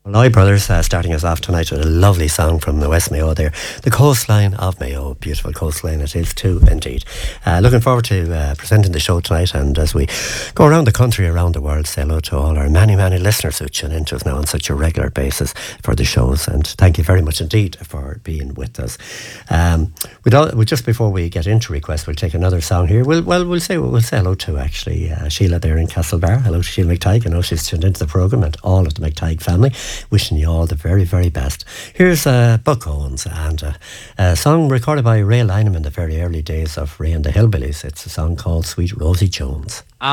Malloy Brothers starting us off tonight with a lovely song from the West Mayo there. The coastline of Mayo. Beautiful coastline it is too, indeed. Looking forward to presenting the show tonight, and as we go around the country, around the world, say hello to all our many, many listeners who tune into us now on such a regular basis for the shows, and thank you very much indeed for being with us. Just before we get into requests, we'll take another song here. We'll say hello to actually Sheila there in Castlebar. Hello to Sheila McTighe. I know she's tuned into the programme, and all of the McTighe family. Wishing you all the very, very best. Here's Buck Owens, and a song recorded by Ray Lineman in the very early days of Ray and the Hillbillies. It's a song called Sweet Rosie Jones.